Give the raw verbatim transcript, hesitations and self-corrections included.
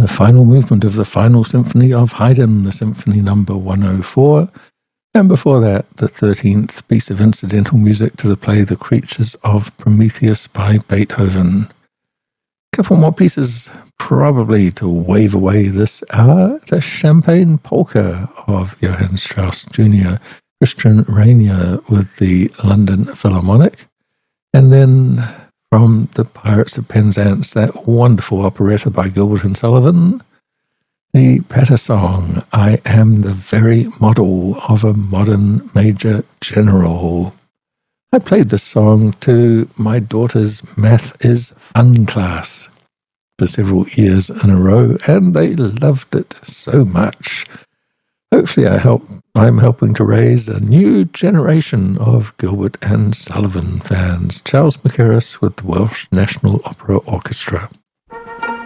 the final movement of the Final Symphony of Haydn, the Symphony Number one oh four, and before that, the thirteenth piece of incidental music to the play The Creatures of Prometheus by Beethoven. A couple more pieces probably to wave away this hour. The Champagne Polka of Johann Strauss Junior, Christian Rainier with the London Philharmonic. And then from The Pirates of Penzance, that wonderful operetta by Gilbert and Sullivan, the Patter song, I Am the Very Model of a Modern Major General. I played this song to my daughter's Math is Fun class for several years in a row, and they loved it so much. Hopefully I help, I'm helping to raise a new generation of Gilbert and Sullivan fans. Charles Mackerras with the Welsh National Opera Orchestra.